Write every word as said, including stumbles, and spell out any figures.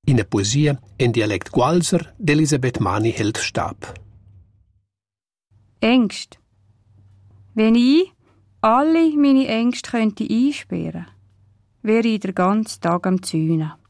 In der Poesie in Dialekt Gualser d'Elisabeth Mani hält Stab. Ängste. Wenn ich alle meine Ängste könnte einsperren, wäre ich den ganzen Tag am Zäunen.